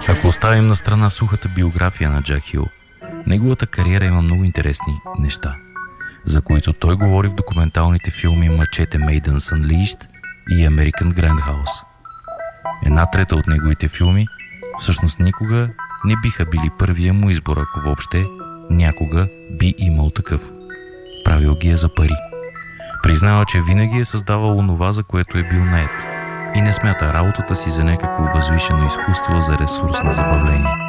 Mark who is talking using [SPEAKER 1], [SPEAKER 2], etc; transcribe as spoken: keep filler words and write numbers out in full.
[SPEAKER 1] Ако оставим на страна сухата биография на Джак Хил, неговата кариера има много интересни неща, за които той говори в документалните филми Мачете Maidens Unleashed и American Grindhouse. Една трета от неговите филми всъщност никога не биха били първия му избор, ако въобще някога би имал такъв. Правил ги е за пари. Признава, че винаги е създавал онова, за което е бил нает, и не смята работата си за някакво възвишено изкуство, за ресурс на забавление.